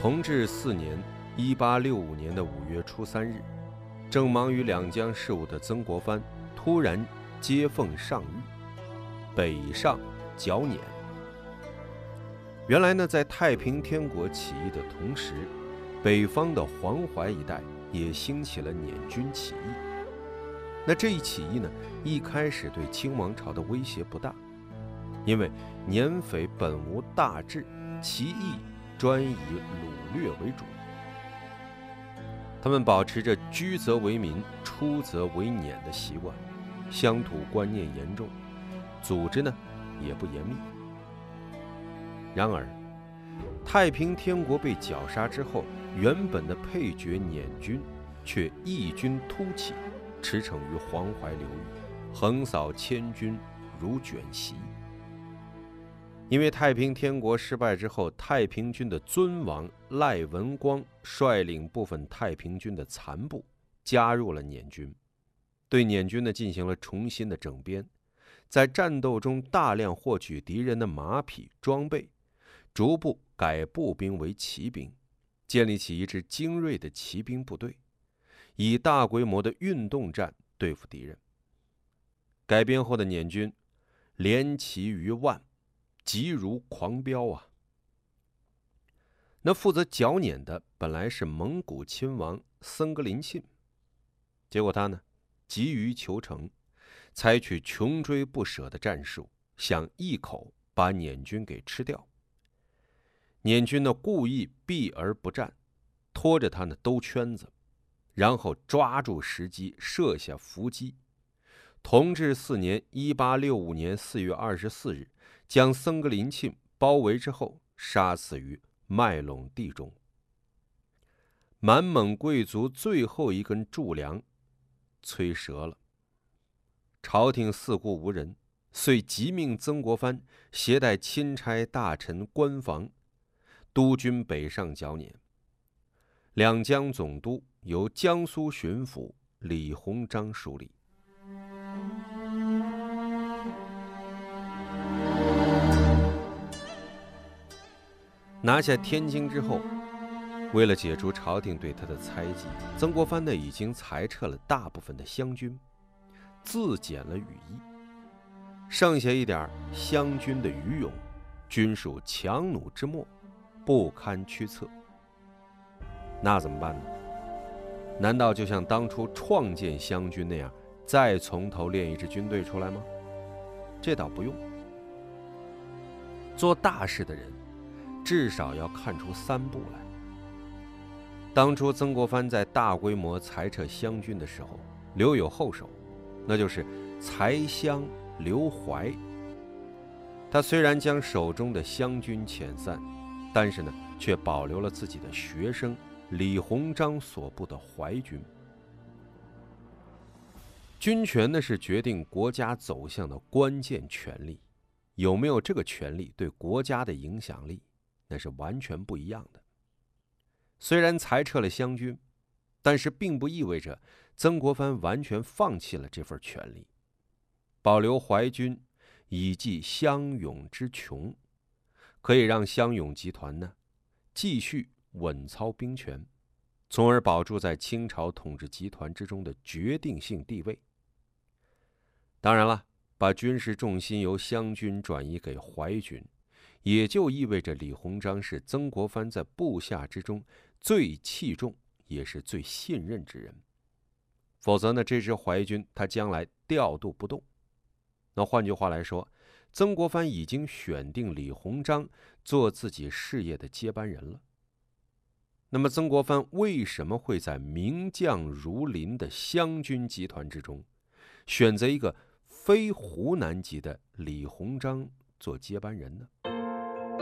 同治4年1865年的5月初3日，正忙于两江事务的曾国藩突然接奉上谕，北上剿捻。原来呢，在太平天国起义的同时，北方的黄淮一带也兴起了捻军起义。那这一起义呢，一开始对清王朝的威胁不大，因为捻匪本无大志，其意专以掳掠为主。他们保持着居则为民，出则为捻的习惯，乡土观念严重，组织呢也不严密。然而，太平天国被绞杀之后，原本的配角捻军却异军突起，驰骋于黄淮流域，横扫千军如卷席。因为太平天国失败之后，太平军的尊王赖文光率领部分太平军的残部加入了捻军，对捻军呢进行了重新的整编，在战斗中大量获取敌人的马匹装备，逐步改步兵为骑兵，建立起一支精锐的骑兵部队，以大规模的运动战对付敌人。改编后的捻军连骑逾万，疾如狂飙啊！那负责剿捻的本来是蒙古亲王僧格林沁，结果他呢急于求成，采取穷追不舍的战术，想一口把捻军给吃掉。捻军呢故意避而不战，拖着他呢兜圈子，然后抓住时机设下伏击。同治4年1865年4月24日，将僧格林沁包围之后，杀死于麦陇地中。满蒙贵族最后一根柱梁摧折了，朝廷四顾无人，遂急命曾国藩携带钦差大臣官房，督军北上剿捻。两江总督由江苏巡抚李鸿章署理。拿下天津之后，为了解除朝廷对他的猜忌，曾国藩呢已经裁撤了大部分的湘军，自减了羽翼，剩下一点湘军的余勇，均属强弩之末，不堪驱策。那怎么办呢？难道就像当初创建湘军那样，再从头练一支军队出来吗？这倒不用。做大事的人至少要看出3步来。当初曾国藩在大规模裁撤湘军的时候，留有后手，那就是裁湘留淮。他虽然将手中的湘军遣散，但是呢，却保留了自己的学生李鸿章所部的淮军。军权呢是决定国家走向的关键权力，有没有这个权力对国家的影响力，那是完全不一样的。虽然裁撤了湘军，但是并不意味着曾国藩完全放弃了这份权力。保留淮军，以济湘勇之穷，可以让湘勇集团呢继续稳操兵权，从而保住在清朝统治集团之中的决定性地位。当然了，把军事重心由湘军转移给淮军，也就意味着李鸿章是曾国藩在部下之中最器重也是最信任之人。否则呢，这支淮军他将来调度不动。那换句话来说，曾国藩已经选定李鸿章做自己事业的接班人了。那么曾国藩为什么会在名将如林的湘军集团之中选择一个非湖南籍的李鸿章做接班人呢？